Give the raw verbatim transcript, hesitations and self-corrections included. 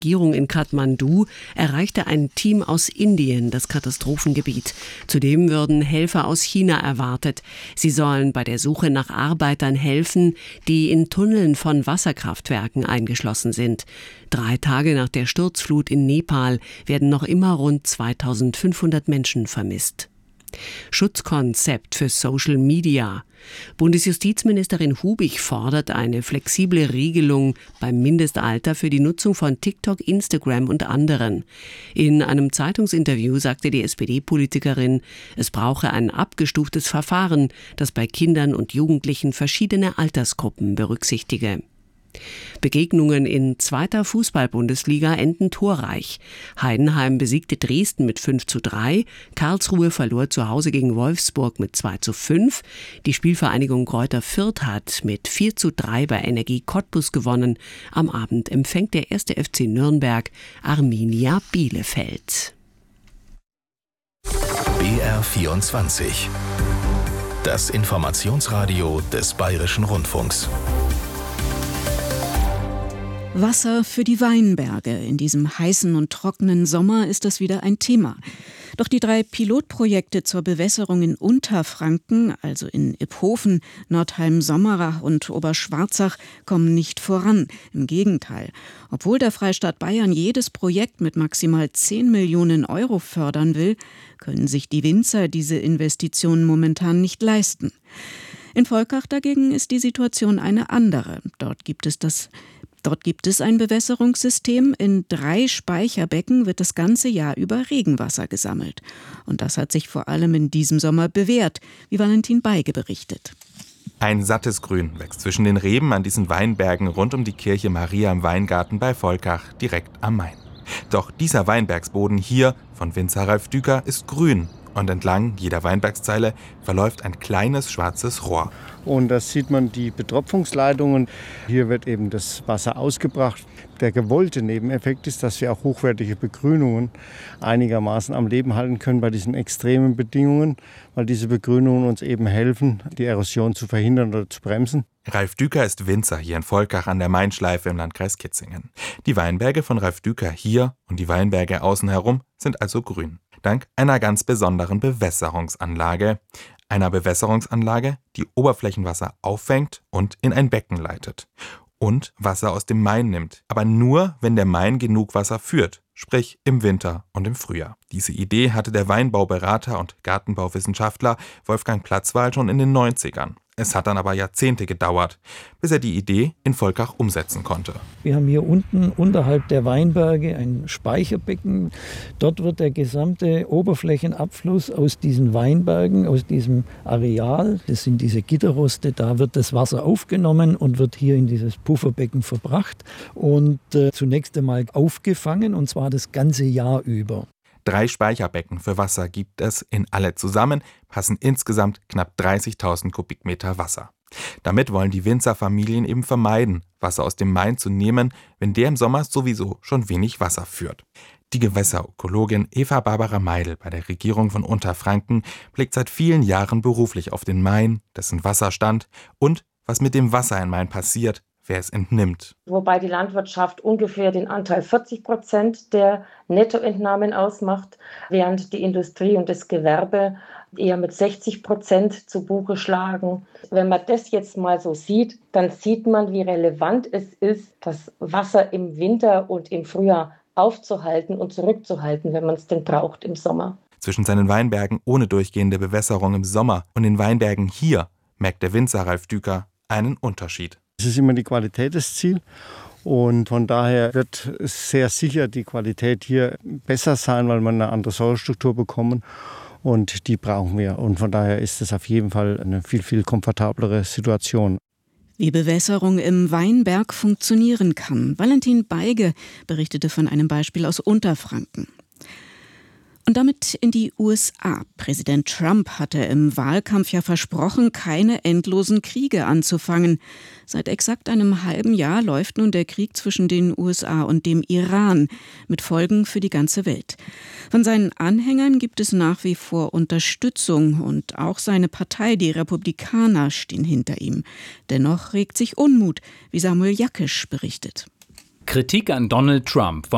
Regierung in Kathmandu erreichte ein Team aus Indien das Katastrophengebiet. Zudem würden Helfer aus China erwartet. Sie sollen bei der Suche nach Arbeitern helfen, die in Tunneln von Wasserkraftwerken eingeschlossen sind. Drei Tage nach der Sturzflut in Nepal werden noch immer rund zweitausendfünfhundert Menschen vermisst. Schutzkonzept für Social Media. Bundesjustizministerin Hubig fordert eine flexible Regelung beim Mindestalter für die Nutzung von TikTok, Instagram und anderen. In einem Zeitungsinterview sagte die S P D-Politikerin, es brauche ein abgestuftes Verfahren, das bei Kindern und Jugendlichen verschiedene Altersgruppen berücksichtige. Begegnungen in zweiter Fußball-Bundesliga enden torreich. Heidenheim besiegte Dresden mit fünf zu drei, Karlsruhe verlor zu Hause gegen Wolfsburg mit zwei zu fünf, die Spielvereinigung Greuther Fürth hat mit vier zu drei bei Energie Cottbus gewonnen. Am Abend empfängt der erste F C Nürnberg Arminia Bielefeld. B R vierundzwanzig. Das Informationsradio des Bayerischen Rundfunks. Wasser für die Weinberge. In diesem heißen und trockenen Sommer ist das wieder ein Thema. Doch die drei Pilotprojekte zur Bewässerung in Unterfranken, also in Iphofen, Nordheim-Sommerach und Oberschwarzach, kommen nicht voran. Im Gegenteil. Obwohl der Freistaat Bayern jedes Projekt mit maximal zehn Millionen Euro fördern will, können sich die Winzer diese Investitionen momentan nicht leisten. In Volkach dagegen ist die Situation eine andere. Dort gibt es das Dort gibt es ein Bewässerungssystem. In drei Speicherbecken wird das ganze Jahr über Regenwasser gesammelt. Und das hat sich vor allem in diesem Sommer bewährt, wie Valentin Beige berichtet. Ein sattes Grün wächst zwischen den Reben an diesen Weinbergen rund um die Kirche Maria im Weingarten bei Volkach, direkt am Main. Doch dieser Weinbergsboden hier von Winzer Ralf Düker ist grün. Und entlang jeder Weinbergszeile verläuft ein kleines schwarzes Rohr. Und da sieht man die Betropfungsleitungen. Hier wird eben das Wasser ausgebracht. Der gewollte Nebeneffekt ist, dass wir auch hochwertige Begrünungen einigermaßen am Leben halten können bei diesen extremen Bedingungen, weil diese Begrünungen uns eben helfen, die Erosion zu verhindern oder zu bremsen. Ralf Düker ist Winzer hier in Volkach an der Mainschleife im Landkreis Kitzingen. Die Weinberge von Ralf Düker hier und die Weinberge außen herum sind also grün. Dank einer ganz besonderen Bewässerungsanlage. Einer Bewässerungsanlage, die Oberflächenwasser auffängt und in ein Becken leitet. Und Wasser aus dem Main nimmt. Aber nur, wenn der Main genug Wasser führt. Sprich im Winter und im Frühjahr. Diese Idee hatte der Weinbauberater und Gartenbauwissenschaftler Wolfgang Platzwal schon in den neunzigern. Es hat dann aber Jahrzehnte gedauert, bis er die Idee in Volkach umsetzen konnte. Wir haben hier unten unterhalb der Weinberge ein Speicherbecken. Dort wird der gesamte Oberflächenabfluss aus diesen Weinbergen, aus diesem Areal, das sind diese Gitterroste, da wird das Wasser aufgenommen und wird hier in dieses Pufferbecken verbracht und äh, zunächst einmal aufgefangen, und zwar das ganze Jahr über. Drei Speicherbecken für Wasser gibt es. In alle zusammen passen insgesamt knapp dreißigtausend Kubikmeter Wasser. Damit wollen die Winzerfamilien eben vermeiden, Wasser aus dem Main zu nehmen, wenn der im Sommer sowieso schon wenig Wasser führt. Die Gewässerökologin Eva Barbara Meidl bei der Regierung von Unterfranken blickt seit vielen Jahren beruflich auf den Main, dessen Wasserstand und was mit dem Wasser im Main passiert, wer es entnimmt. Wobei die Landwirtschaft ungefähr den Anteil vierzig Prozent der Nettoentnahmen ausmacht, während die Industrie und das Gewerbe eher mit sechzig Prozent zu Buche schlagen. Wenn man das jetzt mal so sieht, dann sieht man, wie relevant es ist, das Wasser im Winter und im Frühjahr aufzuhalten und zurückzuhalten, wenn man es denn braucht im Sommer. Zwischen seinen Weinbergen ohne durchgehende Bewässerung im Sommer und den Weinbergen hier merkt der Winzer Ralf Düker einen Unterschied. Es ist immer die Qualität das Ziel und von daher wird sehr sicher die Qualität hier besser sein, weil wir eine andere Säurestruktur bekommen und die brauchen wir. Und von daher ist es auf jeden Fall eine viel, viel komfortablere Situation. Wie Bewässerung im Weinberg funktionieren kann. Valentin Beige berichtete von einem Beispiel aus Unterfranken. Und damit in die U S A. Präsident Trump hatte im Wahlkampf ja versprochen, keine endlosen Kriege anzufangen. Seit exakt einem halben Jahr läuft nun der Krieg zwischen den U S A und dem Iran, mit Folgen für die ganze Welt. Von seinen Anhängern gibt es nach wie vor Unterstützung und auch seine Partei, die Republikaner, stehen hinter ihm. Dennoch regt sich Unmut, wie Samuel Jackisch berichtet. Kritik an Donald Trump vom